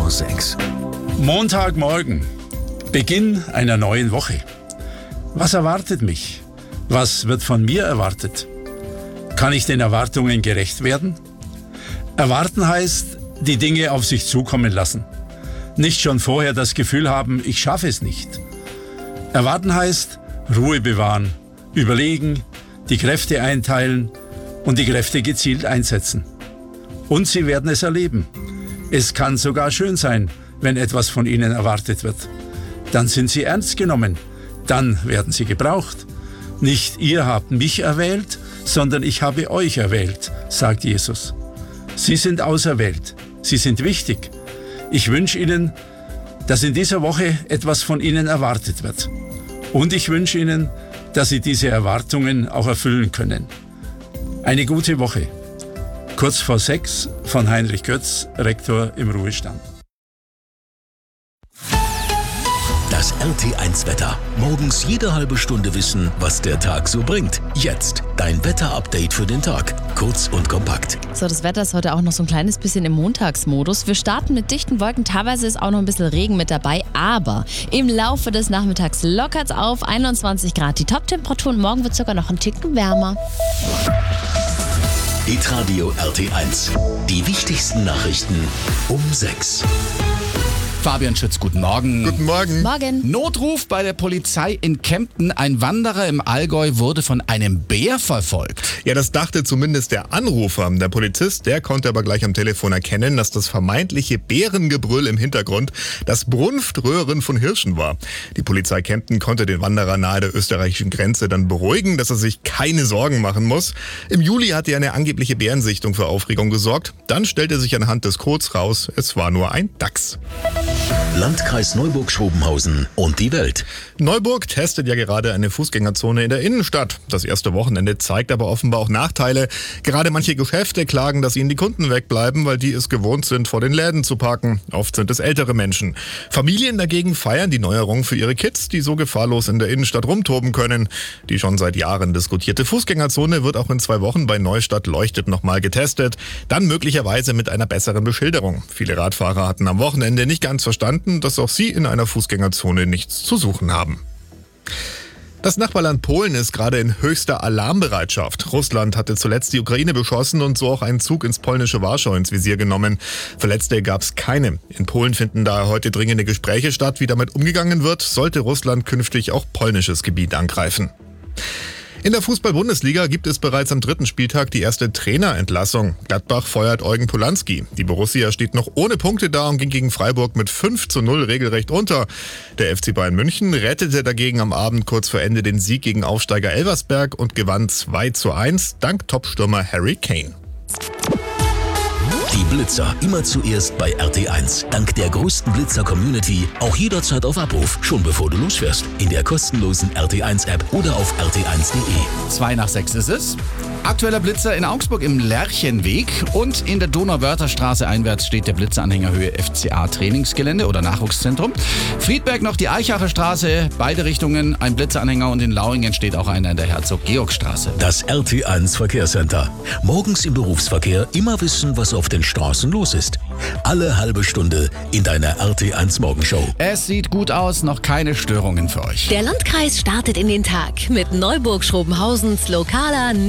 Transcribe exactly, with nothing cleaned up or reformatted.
vor sechs. Montagmorgen, Beginn einer neuen Woche. Was erwartet mich? Was wird von mir erwartet? Kann ich den Erwartungen gerecht werden? Erwarten heißt, die Dinge auf sich zukommen lassen. Nicht schon vorher das Gefühl haben, ich schaffe es nicht. Erwarten heißt, Ruhe bewahren, überlegen, die Kräfte einteilen und die Kräfte gezielt einsetzen. Und Sie werden es erleben. Es kann sogar schön sein, wenn etwas von Ihnen erwartet wird. Dann sind Sie ernst genommen. Dann werden Sie gebraucht. Nicht ihr habt mich erwählt, sondern ich habe euch erwählt, sagt Jesus. Sie sind auserwählt. Sie sind wichtig. Ich wünsche Ihnen, dass in dieser Woche etwas von Ihnen erwartet wird. Und ich wünsche Ihnen, dass Sie diese Erwartungen auch erfüllen können. Eine gute Woche. Kurz vor sechs von Heinrich Götz, Rektor im Ruhestand. Das R T eins Wetter. Morgens jede halbe Stunde wissen, was der Tag so bringt. Jetzt dein Wetter-Update für den Tag. Kurz und kompakt. So, das Wetter ist heute auch noch so ein kleines bisschen im Montagsmodus. Wir starten mit dichten Wolken. Teilweise ist auch noch ein bisschen Regen mit dabei. Aber im Laufe des Nachmittags lockert es auf. einundzwanzig Grad die Top-Temperatur. Morgen wird es sogar noch ein Ticken wärmer. Hitradio R T eins. Die wichtigsten Nachrichten um sechs. Fabian Schütz, guten Morgen. Guten Morgen. Morgen. Notruf bei der Polizei in Kempten. Ein Wanderer im Allgäu wurde von einem Bär verfolgt. Ja, das dachte zumindest der Anrufer. Der Polizist, der konnte aber gleich am Telefon erkennen, dass das vermeintliche Bärengebrüll im Hintergrund das Brunftröhren von Hirschen war. Die Polizei Kempten konnte den Wanderer nahe der österreichischen Grenze dann beruhigen, dass er sich keine Sorgen machen muss. Im Juli hatte ja eine angebliche Bärensichtung für Aufregung gesorgt. Dann stellte sich anhand des Codes raus, es war nur ein Dachs. Landkreis Neuburg-Schrobenhausen und die Welt. Neuburg testet ja gerade eine Fußgängerzone in der Innenstadt. Das erste Wochenende zeigt aber offenbar auch Nachteile. Gerade manche Geschäfte klagen, dass ihnen die Kunden wegbleiben, weil die es gewohnt sind, vor den Läden zu parken. Oft sind es ältere Menschen. Familien dagegen feiern die Neuerung für ihre Kids, die so gefahrlos in der Innenstadt rumtoben können. Die schon seit Jahren diskutierte Fußgängerzone wird auch in zwei Wochen bei Neustadt Leuchtet nochmal getestet. Dann möglicherweise mit einer besseren Beschilderung. Viele Radfahrer hatten am Wochenende nicht ganz verstanden, dass auch sie in einer Fußgängerzone nichts zu suchen haben. Das Nachbarland Polen ist gerade in höchster Alarmbereitschaft. Russland hatte zuletzt die Ukraine beschossen und so auch einen Zug ins polnische Warschau ins Visier genommen. Verletzte gab es keine. In Polen finden daher heute dringende Gespräche statt, wie damit umgegangen wird, sollte Russland künftig auch polnisches Gebiet angreifen. In der Fußball-Bundesliga gibt es bereits am dritten Spieltag die erste Trainerentlassung. Gladbach feuert Eugen Polanski. Die Borussia steht noch ohne Punkte da und ging gegen Freiburg mit fünf zu null regelrecht unter. Der F C Bayern München rettete dagegen am Abend kurz vor Ende den Sieg gegen Aufsteiger Elversberg und gewann zwei zu eins dank Topstürmer Harry Kane. Die Blitzer immer zuerst bei R T eins. Dank der größten Blitzer-Community auch jederzeit auf Abruf, schon bevor du losfährst. In der kostenlosen R T eins App oder auf r t eins punkt de. Zwei nach sechs ist es. Aktueller Blitzer in Augsburg im Lerchenweg und in der Donauwörtherstraße einwärts steht der Blitzeranhänger Höhe F C A Trainingsgelände oder Nachwuchszentrum. Friedberg noch die Eichacher Straße, beide Richtungen ein Blitzeranhänger und in Lauingen steht auch einer in der Herzog-Georg-Straße. Das R T eins Verkehrscenter. Morgens im Berufsverkehr immer wissen, was auf den Straßen los ist. Alle halbe Stunde in deiner R T eins Morgenshow. Es sieht gut aus, noch keine Störungen für euch. Der Landkreis startet in den Tag mit Neuburg-Schrobenhausens lokaler